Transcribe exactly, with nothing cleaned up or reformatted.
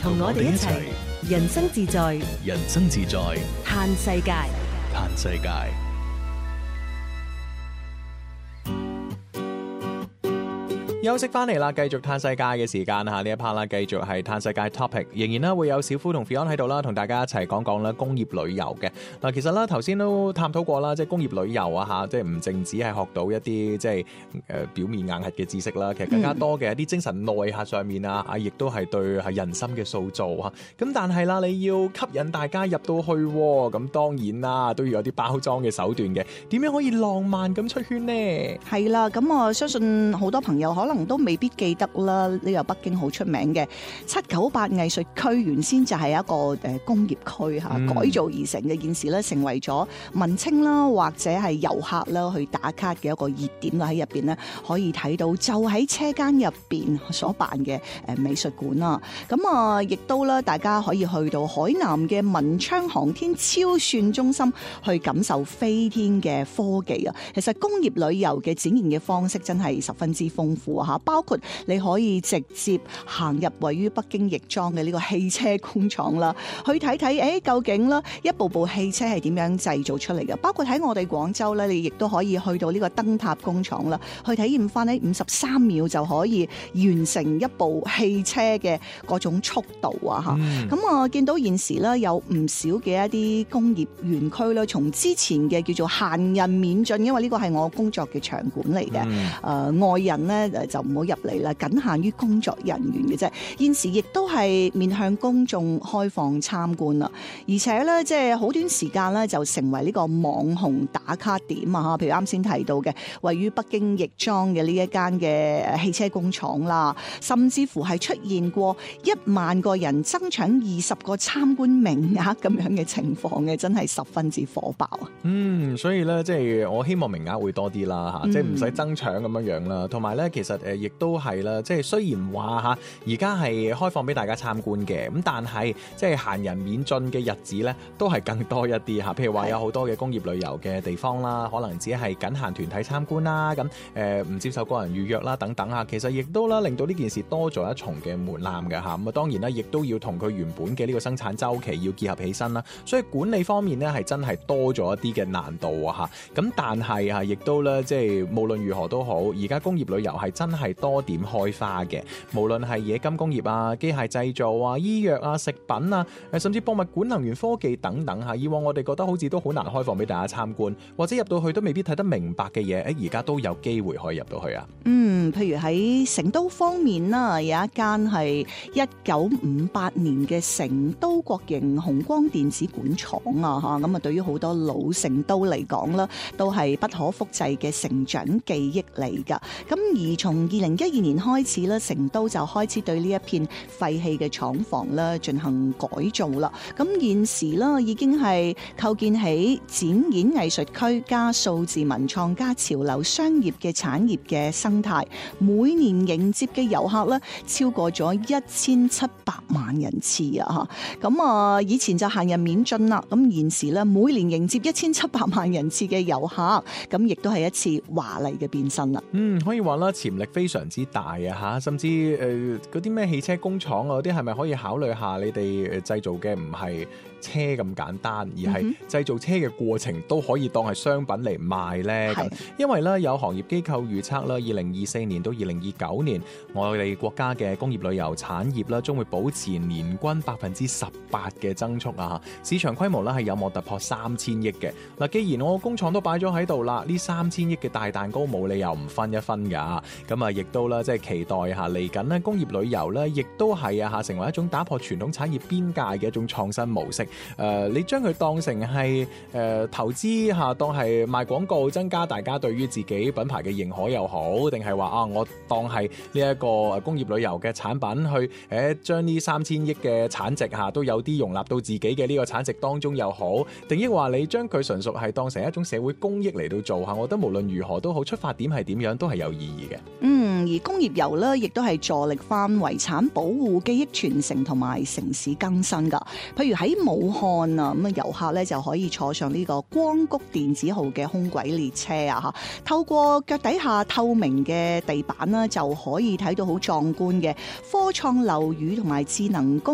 同我哋一齊人生自在， 人生自在， 嘆世界， 嘆世界。休息翻嚟啦，繼續嘆世界嘅時間嚇，呢一 part 啦，繼續係嘆世界 topic，仍然啦會有小夫同 Fion 喺度啦，同大家一齊講講啦工業旅遊嘅嗱。其實啦頭先都探討過啦，即係工業旅遊啊嚇，即係唔淨止係學到一啲即係誒表面硬核嘅知識啦，其實更加多嘅一啲精神內核上面啊，啊亦都係對係人心嘅塑造嚇。咁但係啦，你要吸引大家入到去，咁當然啦都要有啲包裝嘅手段嘅。點樣可以浪漫咁出圈呢？ 係啦，咁我相信好多朋友可能都未必記得啦，呢個北京好出名嘅七九八藝術區，原先就係一個誒工業區嚇、嗯、改造而成嘅件事咧，成為咗文青啦或者係遊客啦去打卡嘅一個熱點啦。喺入邊咧可以睇到就喺車間入邊所辦嘅誒美術館啦。咁啊，亦都咧大家可以去到海南嘅文昌航天超算中心去感受飛天嘅科技啊。其實工業旅遊嘅展現嘅方式真係十分之豐富啊！包括你可以直接行入位於北京亦莊嘅呢個汽車工廠啦，去睇睇誒究竟啦一部部汽車係點樣製造出嚟嘅。包括喺我哋廣州咧，你亦都可以去到呢個燈塔工廠啦，去體驗翻喺五十三秒就可以完成一部汽車嘅嗰種速度啊！嚇、嗯，咁我見到現時咧有唔少嘅一啲工業園區咧，從之前嘅叫做閒人免進，因為呢個係我工作嘅場館嚟嘅，誒、嗯呃、外人咧就唔好入嚟啦，僅限於工作人員嘅啫。現時亦都係面向公眾開放參觀啦，而且咧即係好短時間咧就成為呢個網紅打卡點啊！譬如啱先提到嘅位於北京亦莊嘅呢一間嘅汽車工廠啦，甚至乎係出現過一萬個人爭搶二十個參觀名額咁樣嘅情況嘅，真係十分之火爆啊！ 嗯，所以咧即係我希望名額會多啲啦嚇，即係唔使爭搶咁樣樣啦。同埋咧，其實誒亦都係啦，即係雖然話嚇而家係開放俾大家參觀嘅，咁但係即係閒人免進嘅日子咧，都係更多一啲嚇。譬如話有好多嘅工業旅遊嘅地方啦，可能只係僅限團體參觀啦，咁誒唔接受個人預約啦等等嚇。其實亦都啦令到呢件事多咗一重嘅門檻嘅嚇。咁啊當然啦，亦都要同佢原本嘅呢個生產週期要結合起身啦。所以管理方面咧係真係多咗一啲嘅難度啊嚇。咁但係啊，亦都咧即係無論如何都好，而家工業旅遊係真係多點開花嘅。無論係冶金工業啊、機械製造啊、醫藥啊、食品啊，甚至博物館、能源科技等等嚇。以往我哋覺得好似都好難開放俾大家參觀，或者入到去都未必睇得明白嘅嘢，誒而家都有機會可以入到去啊。 嗯，譬如喺成都方面啦，有一間係一九五八年嘅成都國營紅光電子管廠啊，嚇咁啊，對於好多老成都嚟講啦，都係不可複製嘅成長記憶嚟㗎。咁而從二零一二年開始咧，成都就開始對呢一片廢棄嘅廠房咧進行改造啦。咁現時咧已經係構建起展演藝術區加數字文創加潮流商業嘅產業嘅生態，每年迎接嘅遊客咧超過咗一千七百萬人次啊！嚇咁啊，以前就閒人免進啦，咁現時咧每年迎接一千七百萬人次嘅遊客，咁亦都係一次華麗嘅變身啦。 嗯，可以話啦，潛力非常之大啊！嚇，甚至誒嗰啲咩汽車工廠啊嗰啲，係咪可以考慮下你哋製造嘅唔係車咁簡單，而係製造車嘅過程都可以當係商品嚟賣呢？咁因為咧有行業機構預測啦，二零二四年到二零二九年，我哋國家嘅工業旅遊產業啦，將會保持年均百分之十八嘅增速啊！市場規模咧係有望突破三千億嘅。嗱，既然我個工廠都擺咗喺度啦，呢三千億嘅大蛋糕冇理由唔分一分㗎。咁啊，亦都啦，即係期待下嚟緊咧工業旅遊咧，亦都係啊嚇成為一種打破傳統產業邊界嘅一種創新模式。誒、呃，你將佢當成係誒、呃、投資嚇，當係賣廣告，增加大家對於自己品牌嘅認可又好，定係話啊，我當係呢一個工業旅遊嘅產品去誒將呢三千億嘅產值嚇都有啲容納到自己嘅呢個產值當中又好，定抑話你將佢純屬係當成一種社會公益嚟到做嚇，我覺得無論如何都好，出發點係點樣都係有意義嘅。 嗯，而工業遊咧，亦都係助力翻遺產保護、記憶傳承同埋城市更新噶。譬如喺武漢啊，咁啊遊客咧就可以坐上呢個光谷電子號嘅空軌列車啊，嚇，透過腳底下透明嘅地板啦，就可以睇到好壯觀嘅科創樓宇同埋智能工